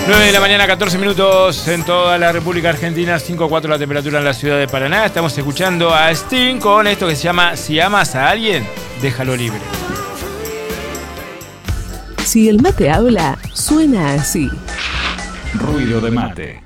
9 de la mañana, 14 minutos en toda la República Argentina, 5.4 la temperatura en la ciudad de Paraná. Estamos escuchando a Sting con esto que se llama Si amas a alguien, déjalo libre. Si el mate habla, suena así. Ruido de mate.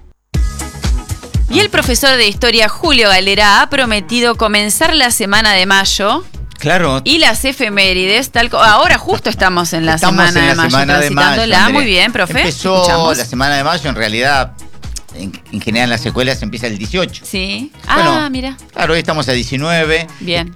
Y el profesor de historia Julio Galera ha prometido comenzar la semana de mayo. Claro. Y las efemérides, ahora justo estamos en la semana de mayo, transitándola. Muy bien, profe. Empezó Escuchamos. la semana de mayo, en realidad, en general en las escuelas empieza el 18. Sí. Bueno, Mira. Claro, hoy estamos a 19. Bien.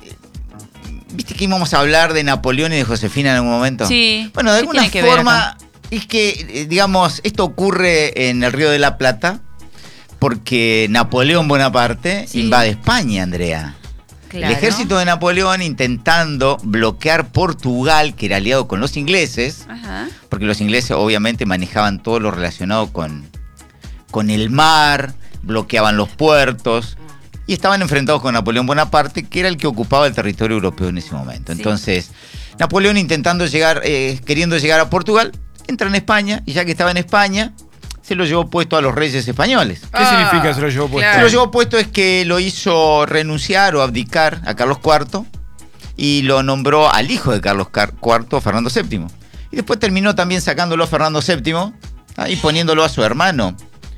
¿Viste que íbamos a hablar de Napoleón y de Josefina en algún momento? Sí. Bueno, de ¿Qué alguna tiene que ver forma, acá? es que, digamos, esto ocurre en el Río de la Plata porque Napoleón Bonaparte invade España, Andrea. Claro. El ejército de Napoleón intentando bloquear Portugal, que era aliado con los ingleses, Ajá. porque los ingleses obviamente manejaban todo lo relacionado con el mar, bloqueaban los puertos, y estaban enfrentados con Napoleón Bonaparte, que era el que ocupaba el territorio europeo en ese momento. Sí. Entonces, Napoleón intentando llegar, queriendo llegar a Portugal, entra en España, y ya que estaba en España, se lo llevó puesto a los reyes españoles. ¿Qué significa se lo llevó puesto? claro. Se lo llevó puesto es que lo hizo renunciar o abdicar a Carlos IV y lo nombró al hijo de Carlos IV, Fernando VII. Y después terminó también sacándolo a Fernando VII y poniéndolo a su hermano,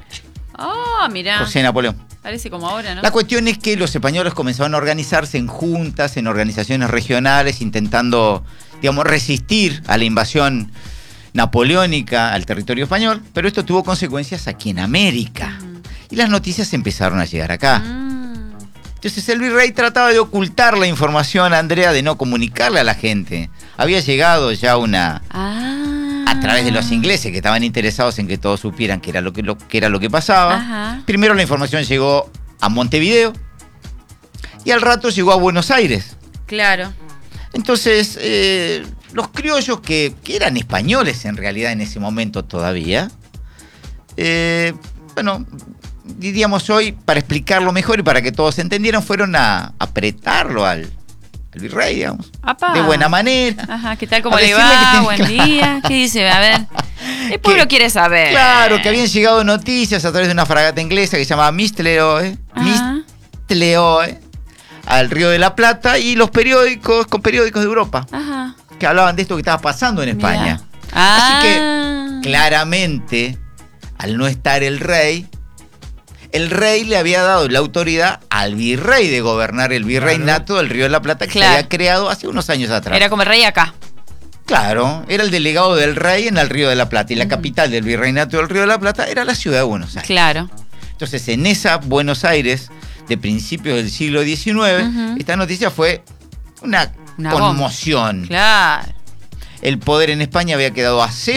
Mirá. José Napoleón. Parece como ahora, ¿no? La cuestión es que los españoles comenzaron a organizarse en juntas, en organizaciones regionales, intentando, digamos, resistir a la invasión napoleónica al territorio español, pero esto tuvo consecuencias aquí en América. Y las noticias empezaron a llegar acá. Entonces el virrey trataba de ocultar la información, Andrea, de no comunicarle a la gente. Había llegado ya a través de los ingleses que estaban interesados en que todos supieran qué era lo que pasaba. Ajá. Primero la información llegó a Montevideo y al rato llegó a Buenos Aires. Claro. Entonces, los criollos que eran españoles en realidad en ese momento todavía, bueno, diríamos hoy, para explicarlo mejor y para que todos entendieran, fueron a apretarlo al virrey, digamos, Apá. de buena manera. Ajá, ¿qué tal? ¿Cómo A le decirle va? que Buen tiene- día. ¿Qué dice? A ver. El pueblo Que- quiere saber. Claro, que habían llegado noticias a través de una fragata inglesa que se llamaba Mistleoe, al Río de la Plata, y los periódicos de Europa, Ajá. que hablaban de esto que estaba pasando en España. Mirá. Así que, claramente, al no estar el rey le había dado la autoridad al virrey de gobernar el virreinato del Río de la Plata, que Claro. se había creado hace unos años atrás. Era como el rey acá. Claro, era el delegado del rey en el Río de la Plata, y la capital del virreinato del Río de la Plata era la ciudad de Buenos Aires. Claro. Entonces, en esa Buenos Aires de principios del siglo XIX, esta noticia fue una Una conmoción. Claro. El poder en España había quedado